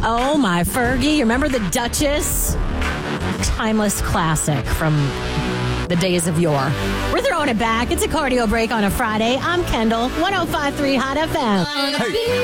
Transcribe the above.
Oh, my Fergie. You remember the Duchess? Timeless classic from the days of yore. We're throwing it back. It's a cardio break on a Friday. I'm Kendall, 105.3 Hot FM. Hey.